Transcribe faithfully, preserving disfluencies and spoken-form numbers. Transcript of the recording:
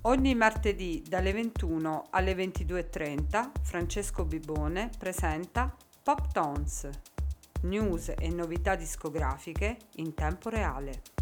Ogni martedì dalle ventuno alle ventidue e trenta Francesco Bibone presenta Pop Tones, news e novità discografiche in tempo reale.